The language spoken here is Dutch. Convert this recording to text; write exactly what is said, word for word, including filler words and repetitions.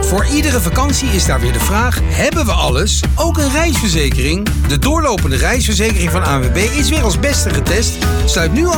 Voor iedere vakantie is daar weer de vraag: hebben we alles? Ook een reisverzekering? De doorlopende reisverzekering van A N W B is weer als beste getest. Sluit nu